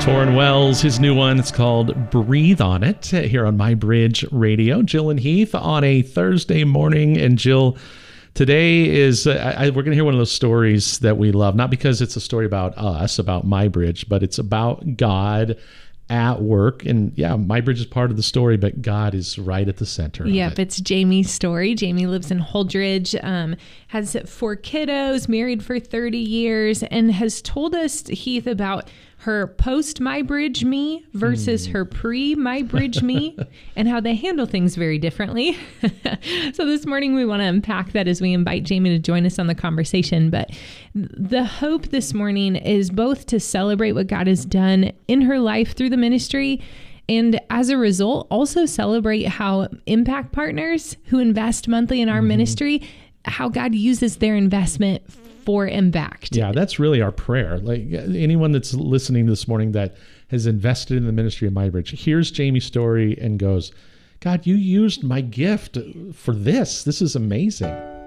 Torrin Wells, his new one, it's called Breathe on It, here on My Bridge Radio. Jill and Heath on a Thursday morning. And Jill, today is, we're going to hear one of those stories that we love, not because it's a story about us, about My Bridge, but it's about God at work. And yeah, My Bridge is part of the story, but God is right at the center of it. It's Jamie's story. Jamie lives in Holdridge, has 4 kiddos, married for 30 years, and has told us, Heath, about her post My Bridge me versus her pre My Bridge me and how they handle things very differently. So this morning we want to unpack that as we invite Jamie to join us on the conversation. But the hope this morning is both to celebrate what God has done in her life through the ministry, and as a result, also celebrate how impact partners who invest monthly in our ministry, how God uses their investment for impact. Yeah, that's really our prayer. Like anyone that's listening this morning that has invested in the ministry of My Bridge hears Jamie's story and goes, God, you used my gift for this. This is amazing.